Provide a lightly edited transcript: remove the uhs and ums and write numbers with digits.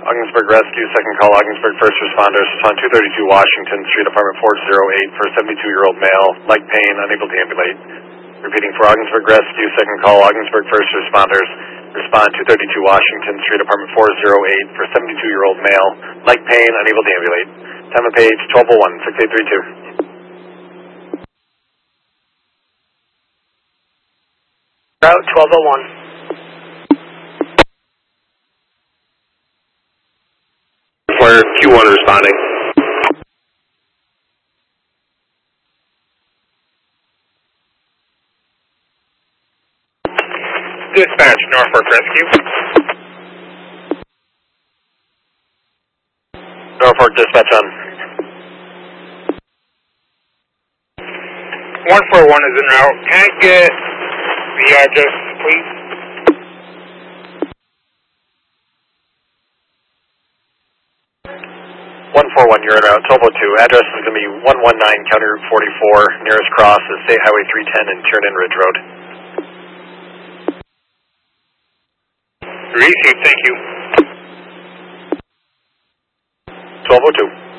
Ogdensburg Rescue, second call, Ogdensburg First Responders, respond 232 Washington Street, apartment 408 for a 72-year-old male, leg pain, unable to ambulate. Repeating for Ogdensburg Rescue, second call, Ogdensburg First Responders, respond 232 Washington Street, apartment 408 for a 72-year-old male, leg pain, unable to ambulate. Time of page 1201, 6832. Route 1201. Where Q1 responding. Dispatch, Norfolk Rescue. Norfolk Dispatch on. 141 is en route. Can I get the address, please? You're in route 1202. Address is going to be 119 County Route 44. Nearest cross is State Highway 310 and Tiernan Ridge Road. Received, thank you. 1202.